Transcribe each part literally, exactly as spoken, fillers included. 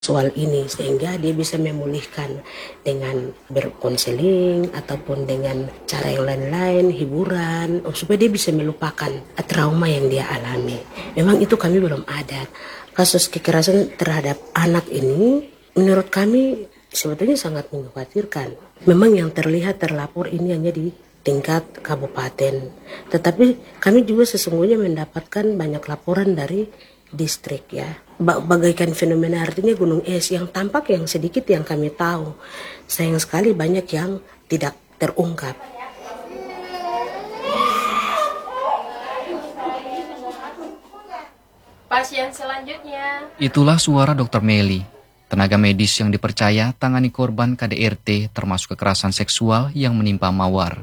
soal ini sehingga dia bisa memulihkan dengan berkonseling ataupun dengan cara yang lain-lain, hiburan, oh, supaya dia bisa melupakan trauma yang dia alami. Memang itu kami belum ada. Kasus kekerasan terhadap anak ini menurut kami sebetulnya sangat mengkhawatirkan. Memang yang terlihat terlapor ini hanya di tingkat kabupaten, tetapi kami juga sesungguhnya mendapatkan banyak laporan dari distrik ya, bagaikan fenomena artinya gunung es yang tampak yang sedikit yang kami tahu, sayang sekali banyak yang tidak terungkap. Pasien selanjutnya. Itulah suara dokter Meli, tenaga medis yang dipercaya tangani korban K D R T termasuk kekerasan seksual yang menimpa Mawar.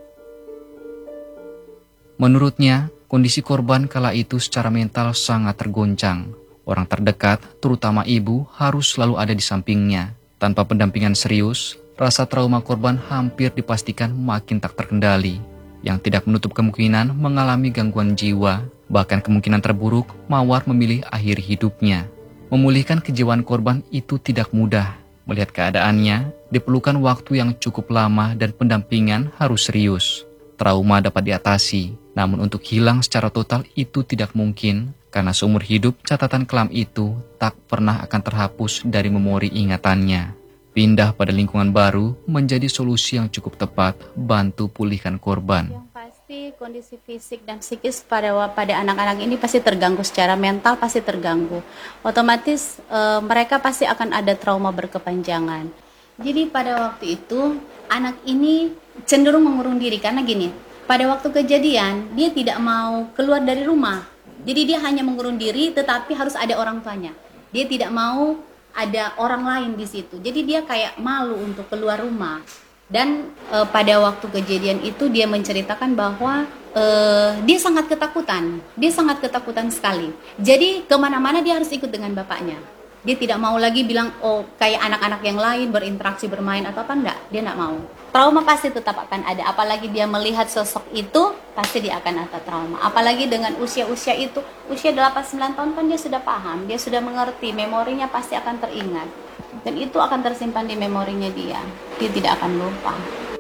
Menurutnya, kondisi korban kala itu secara mental sangat tergoncang. Orang terdekat, terutama ibu, harus selalu ada di sampingnya. Tanpa pendampingan serius, rasa trauma korban hampir dipastikan makin tak terkendali, yang tidak menutup kemungkinan mengalami gangguan jiwa. Bahkan kemungkinan terburuk, Mawar memilih akhir hidupnya. Memulihkan kejiwaan korban itu tidak mudah. Melihat keadaannya, diperlukan waktu yang cukup lama dan pendampingan harus serius. Trauma dapat diatasi, namun untuk hilang secara total itu tidak mungkin, karena seumur hidup catatan kelam itu tak pernah akan terhapus dari memori ingatannya. Pindah pada lingkungan baru menjadi solusi yang cukup tepat bantu pulihkan korban. Yang pasti kondisi fisik dan psikis pada pada anak-anak ini pasti terganggu, secara mental pasti terganggu. Otomatis e, mereka pasti akan ada trauma berkepanjangan. Jadi pada waktu itu anak ini cenderung mengurung diri karena gini, pada waktu kejadian dia tidak mau keluar dari rumah. Jadi dia hanya mengurung diri tetapi harus ada orang tuanya. Dia tidak mau ada orang lain di situ. Jadi dia kayak malu untuk keluar rumah. Dan e, pada waktu kejadian itu dia menceritakan bahwa e, dia sangat ketakutan. Dia sangat ketakutan sekali. Jadi kemana-mana dia harus ikut dengan bapaknya. Dia tidak mau lagi bilang, oh kayak anak-anak yang lain berinteraksi, bermain atau apa, enggak. Dia enggak mau. Trauma pasti tetap akan ada. Apalagi dia melihat sosok itu, pasti dia akan ada trauma. Apalagi dengan usia-usia itu, usia delapan sembilan tahun kan dia sudah paham, dia sudah mengerti, memorinya pasti akan teringat. Dan itu akan tersimpan di memorinya dia. Dia tidak akan lupa.